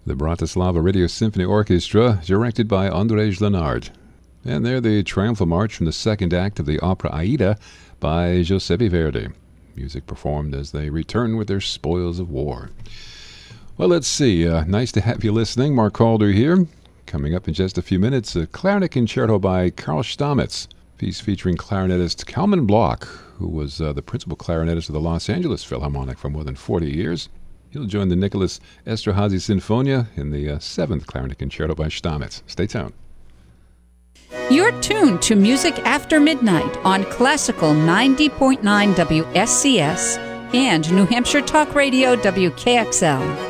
The Bratislava Radio Symphony Orchestra, directed by Andrzej Lenard. And they're the triumphal march from the second act of the opera Aida by Giuseppe Verdi. Music performed as they return with their spoils of war. Well, let's see. Nice to have you listening. Mark Calder here. Coming up in just a few minutes, a clarinet concerto by Karl Stamitz. Piece featuring clarinetist Kalman Bloch, who was the principal clarinetist of the Los Angeles Philharmonic for more than 40 years. He'll join the Nicholas Esterhazy Sinfonia in the 7th clarinet concerto by Stamitz. Stay tuned. You're tuned to Music After Midnight on Classical 90.9 WSCS and New Hampshire Talk Radio WKXL.